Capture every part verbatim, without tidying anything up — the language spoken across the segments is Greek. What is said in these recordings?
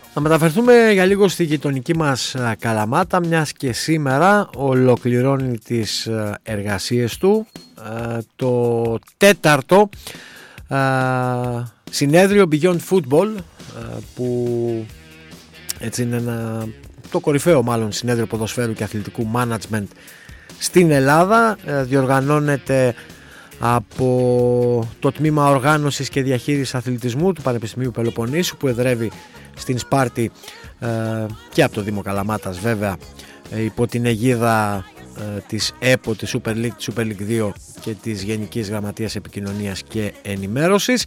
Να μεταφερθούμε για λίγο στη γειτονική μας Καλαμάτα, μιας και σήμερα ολοκληρώνει τις εργασίες του το τέταρτο συνέδριο Beyond Football, που έτσι είναι ένα, το κορυφαίο μάλλον συνέδριο ποδοσφαίρου και αθλητικού management στην Ελλάδα. Διοργανώνεται από το Τμήμα Οργάνωσης και Διαχείρισης Αθλητισμού του Πανεπιστημίου Πελοποννήσου, που εδρεύει στην Σπάρτη, και από το Δήμο Καλαμάτας βέβαια, υπό την αιγίδα της ΕΠΟ, της Super League, της Super League δύο και της Γενικής Γραμματείας Επικοινωνίας και Ενημέρωσης,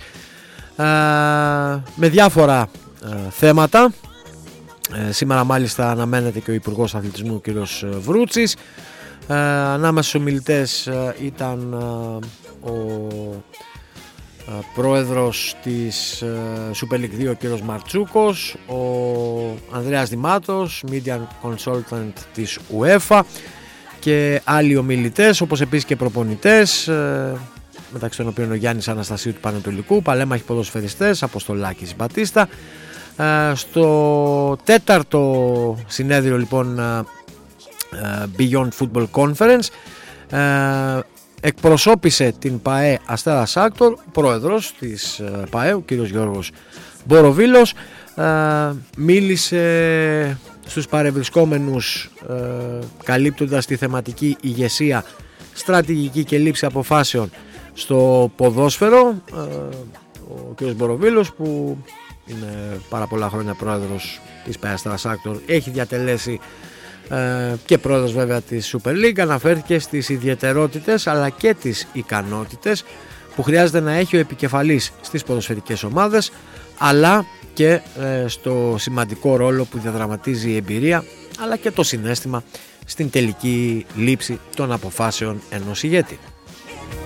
με διάφορα θέματα. Σήμερα μάλιστα αναμένεται και ο Υπουργός Αθλητισμού κ. Βρούτσης. Ανάμεσα στους ομιλητές ήταν ο πρόεδρος της Super League δύο κ. Μαρτσούκος, ο Ανδρέας Δημάτος, Media Consultant της UEFA, και άλλοι ομιλητές, όπως επίσης και προπονητές, μεταξύ των οποίων ο Γιάννης Αναστασίου του Πανετολικού, παλέμαχοι ποδοσφαιριστές, Αποστολάκης Μπατίστα. Στο τέταρτο συνέδριο λοιπόν Beyond Football Conference εκπροσώπησε την ΠΑΕ Αστέρας Άκτορ, πρόεδρος της ΠΑΕ, ο κύριος Γιώργος Μποροβίλος. Μίλησε στους παρευρισκόμενους καλύπτοντας τη θεματική ηγεσία, στρατηγική και λήψη αποφάσεων στο ποδόσφαιρο. Ο κύριος Μποροβίλος, που είναι πάρα πολλά χρόνια πρόεδρος της ΠΑΕ Αστέρας Άκτορ, έχει διατελέσει και πρόεδρος βέβαια της Super League, αναφέρθηκε στις ιδιαιτερότητες αλλά και τις ικανότητες που χρειάζεται να έχει ο επικεφαλής στις ποδοσφαιρικές ομάδες, αλλά και στο σημαντικό ρόλο που διαδραματίζει η εμπειρία αλλά και το συναίσθημα στην τελική λήψη των αποφάσεων ενός ηγέτη.